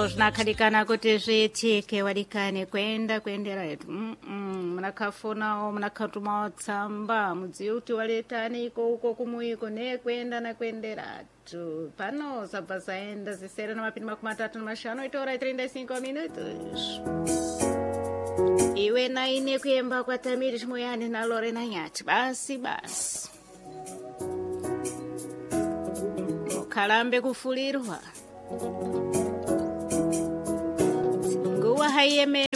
izvo zvinakadikana kuti zviitike wadikane kuendera yetu munakafonawo munakatumawo tsamba mudziyo kuti waletani iko kumuiko nekuenda nakuenderatu pano zabva zaenda zisere namapindi 35 itora 35 minutos iwe naine kuemba kwatamiri chimoyani na Lorena Nyati basi ukalambe kufulirwa nguwa haiyeme